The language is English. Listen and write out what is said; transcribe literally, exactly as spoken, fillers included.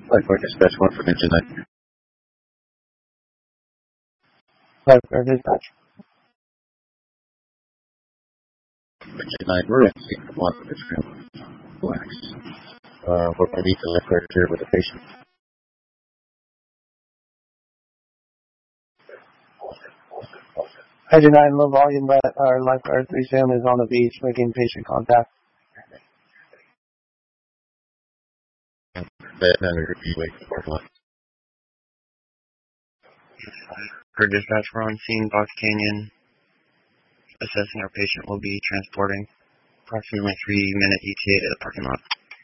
Lifeguard dispatch one for engine nine. Lifeguard dispatch. Engine nine, we're in scene one for this room. Relax. Uh, we're going to need the lifeguard here with the patient. Engine nine, low volume, but our lifeguard three Sam is on the beach making patient contact. That matter if you wait for the line. For dispatch, we're on scene, Box Canyon. Assessing our patient will be transporting approximately three minute E T A to the parking lot.